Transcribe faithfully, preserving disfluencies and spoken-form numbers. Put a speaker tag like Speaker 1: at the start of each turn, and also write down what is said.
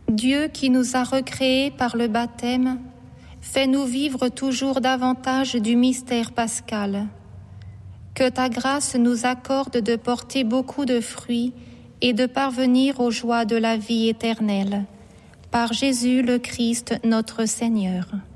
Speaker 1: Dieu qui nous a recréés par le baptême, fais-nous vivre toujours davantage du mystère pascal. Que ta grâce nous accorde de porter beaucoup de fruits et de parvenir aux joies de la vie éternelle. Par Jésus le Christ, notre Seigneur.